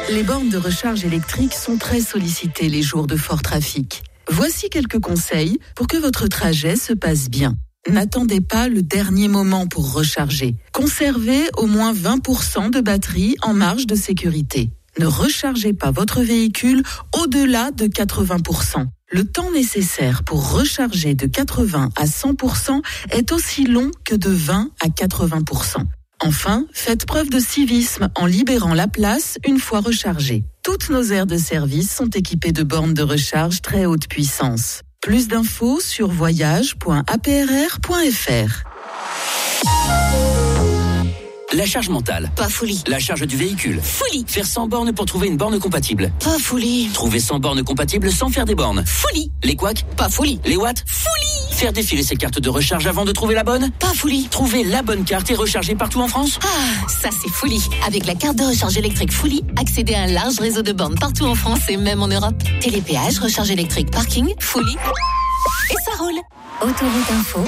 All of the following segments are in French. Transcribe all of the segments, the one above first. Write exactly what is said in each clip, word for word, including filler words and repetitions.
Les bornes de recharge électrique sont très sollicitées les jours de fort trafic. Voici quelques conseils pour que votre trajet se passe bien. N'attendez pas le dernier moment pour recharger. Conservez au moins vingt pour cent de batterie en marge de sécurité. Ne rechargez pas votre véhicule au-delà de quatre-vingts pour cent. Le temps nécessaire pour recharger de quatre-vingts à cent pour cent est aussi long que de vingt à quatre-vingts pour cent. Enfin, faites preuve de civisme en libérant la place une fois rechargée. Toutes nos aires de service sont équipées de bornes de recharge très haute puissance. Plus d'infos sur voyage point a p r r point f r. La charge mentale. Pas folie. La charge du véhicule. Folie. Faire cent bornes pour trouver une borne compatible. Pas folie. Trouver cent bornes compatibles sans faire des bornes. Folie. Les couacs. Pas folie. Les watts. Folie. Faire défiler ses cartes de recharge avant de trouver la bonne. Pas folie. Trouver la bonne carte et recharger partout en France. Ah, ça c'est folie. Avec la carte de recharge électrique Folie, accédez à un large réseau de bornes partout en France et même en Europe. Télépéage, recharge électrique, parking, Folie. Et ça roule. Autoroute Info.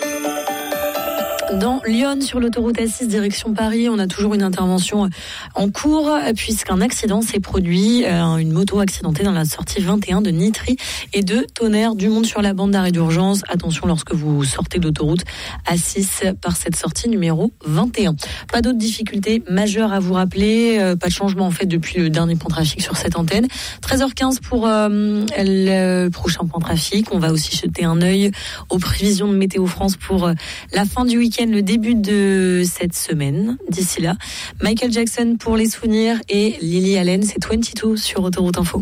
Dans Lyon, sur l'autoroute A six, direction Paris, on a toujours une intervention en cours puisqu'un accident s'est produit. Une moto accidentée dans la sortie vingt et un de Nitry et de Tonnerre. Du monde sur la bande d'arrêt d'urgence. Attention lorsque vous sortez d'autoroute A six par cette sortie numéro vingt et un. Pas d'autres difficultés majeures à vous rappeler. Pas de changement en fait depuis le dernier point trafic sur cette antenne. treize heures quinze pour euh, le prochain point trafic. On va aussi jeter un œil aux prévisions de Météo France pour euh, la fin du week-end, le début de cette semaine. D'ici là, Michael Jackson pour les souvenirs et Lily Allen, c'est vingt-deux sur Autoroute Info.